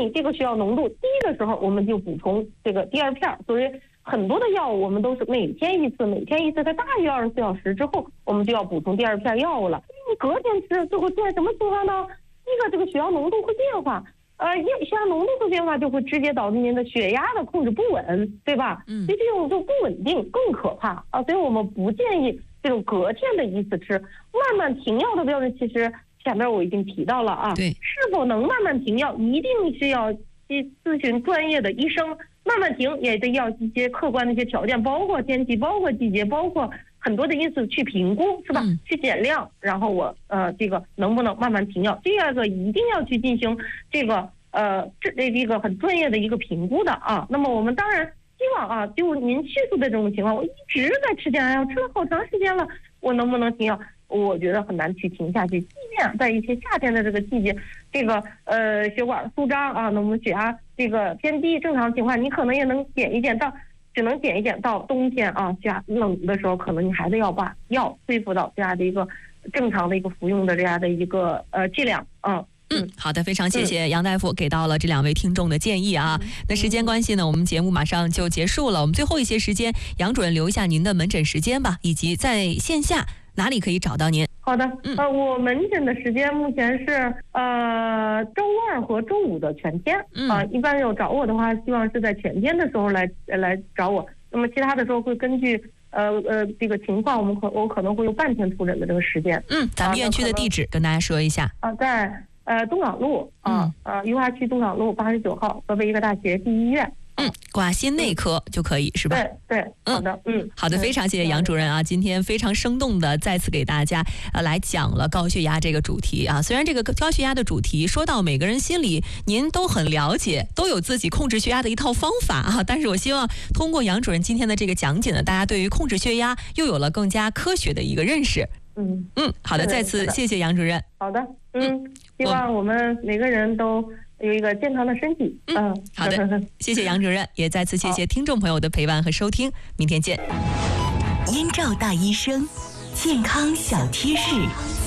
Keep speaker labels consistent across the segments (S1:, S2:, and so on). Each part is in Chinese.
S1: 你这个血药浓度低的时候，我们就补充这个第二片。所以很多的药物我们都是每天一次，在大于24小时之后，我们就要补充第二片药物了。你隔天吃就会出现什么情况呢？这个血药浓度会变化。血压浓度的变化就会直接导致您的血压的控制不稳，对吧？所以这种就不稳定更可怕啊！所以我们不建议这种隔天的一次吃。慢慢停药的标准，其实前面我已经提到了啊。
S2: 对，
S1: 是否能慢慢停药，一定是要去咨询专业的医生。慢慢停也得要一些客观的一些条件，包括天气，包括季节，包括很多的因素去评估，是吧？去减量，然后我这个能不能慢慢停药？第二个一定要去进行这个很专业的一个评估的啊。那么我们当然希望啊，就您叙述的这种情况，我一直在吃降压药，吃了好长时间了，我能不能停药？我觉得很难去停下去。即便在一些夏天的这个季节，这个血管舒张啊，那么血压这个偏低，正常情况你可能也能减一减到，只能减一减到冬天啊，血压冷的时候，可能你还得要把药恢复到这样的一个正常的一个服用的这样的一个剂量啊。
S2: 好的，非常谢谢杨大夫给到了这2位听众的建议啊。那时间关系呢，我们节目马上就结束了。我们最后一些时间，杨主任留下您的门诊时间吧，以及在线下哪里可以找到您。
S1: 好的，我门诊的时间目前是周2和周5的全天一般有找我的话，希望是在全天的时候来找我。那么其他的时候会根据这个情况，我可能会有半天出诊的这个时间。
S2: 咱们院区的地址跟大家说一下
S1: 在东港路裕华区东港路89号河北医科大学第一医院。
S2: 挂心内科就可以是吧？
S1: 对，好的，
S2: 好的，非常谢谢杨主任啊，今天非常生动的再次给大家来讲了高血压这个主题啊。虽然这个高血压的主题说到每个人心里您都很了解，都有自己控制血压的一套方法啊，但是我希望通过杨主任今天的这个讲解呢，大家对于控制血压又有了更加科学的一个认识。好的，再次谢谢杨主任。
S1: 好的，希望我们每个人都有一个健康的身体。
S2: 好的，谢谢杨主任，也再次谢谢听众朋友的陪伴和收听，明天见。
S3: 燕赵大医生，健康小贴士。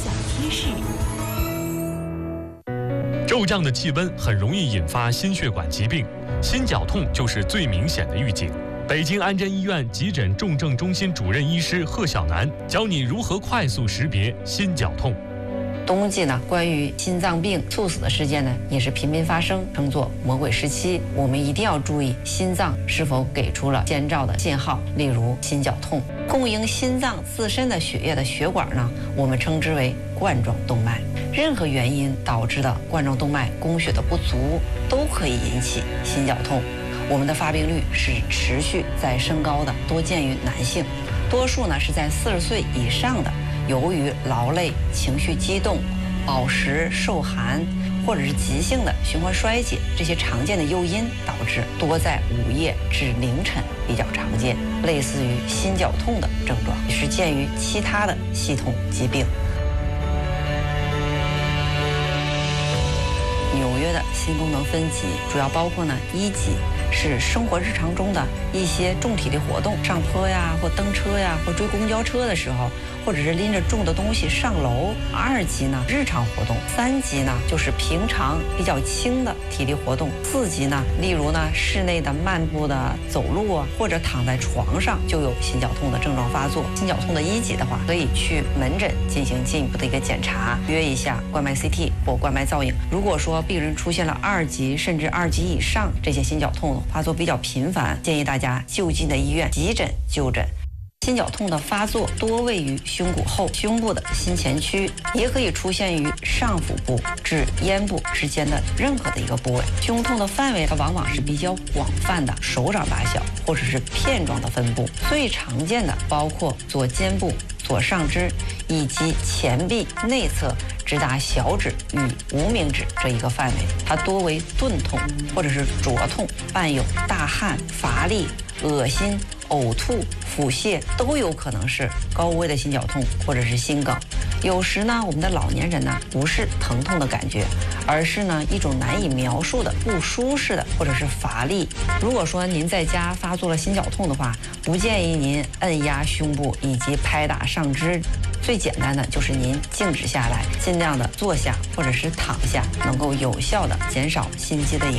S4: 骤降的气温很容易引发心血管疾病，心绞痛就是最明显的预警。北京安贞医院急诊重症中心主任医师贺小楠教你如何快速识别心绞痛。
S5: 冬季呢，关于心脏病猝死的事件呢，也是频频发生，称作魔鬼时期。我们一定要注意心脏是否给出了先兆的信号，例如心绞痛。供应心脏自身的血液的血管呢，我们称之为冠状动脉。任何原因导致的冠状动脉供血的不足，都可以引起心绞痛。我们的发病率是持续在升高的，多见于男性，多数呢是在40岁以上的。由于劳累、情绪激动、饱食受寒，或者是急性的循环衰竭这些常见的诱因，导致多在午夜至凌晨比较常见，类似于心绞痛的症状，也是见于其他的系统疾病。纽约的心功能分级主要包括1级是生活日常中的一些重体力活动，上坡呀，或蹬车呀，或追公交车的时候，或者是拎着重的东西上楼。2级呢，日常活动。3级呢，就是平常比较轻的体力活动。4级呢，例如呢，室内的漫步的走路啊，或者躺在床上就有心绞痛的症状发作。心绞痛的1级的话，可以去门诊进行进一步的一个检查，约一下冠脉 CT 或冠脉造影。如果说病人出现了2级甚至2级以上这些心绞痛发作比较频繁，建议大家就近的医院急诊就诊。心绞痛的发作多位于胸骨后胸部的心前区，也可以出现于上腹部至咽部之间的任何的一个部位。胸痛的范围它往往是比较广泛的，手掌大小或者是片状的分布。最常见的包括左肩部、左上肢以及前臂内侧直达小指与无名指这一个范围。它多为钝痛或者是灼痛，伴有大汗、乏力、恶心、呕吐、腹泻，都有可能是高危的心绞痛或者是心梗。有时呢，我们的老年人呢不是疼痛的感觉，而是呢一种难以描述的不舒适的或者是乏力。如果说您在家发作了心绞痛的话，不建议您按压胸部以及拍打上肢，最简单的就是您静止下来，尽量的坐下或者是躺下，能够有效的减少心肌的